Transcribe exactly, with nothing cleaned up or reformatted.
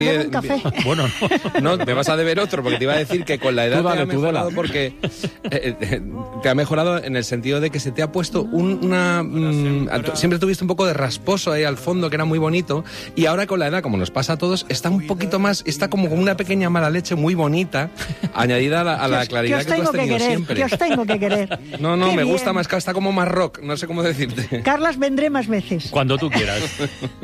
Bebe un café. Bueno, No, me vas a deber otro, porque te iba a decir que con la edad Tú dale, te ha tú mejorado dale. porque eh, eh, te ha mejorado en el sentido de que se te ha puesto un, una... mm, siempre tuviste un poco de rasposo ahí al fondo, que era muy bonito, y ahora con la edad, como nos pasa a todos, está un poquito más, está como con una pequeña mala leche muy bonita, añadida a la, a la Que os- claridad que os que, tú has tengo que tenido querer, siempre. que os tengo que querer. No, no, Qué me bien. gusta más, está como más rock, no sé cómo decirte. Carlas, vendré más veces. cuando tú quieras.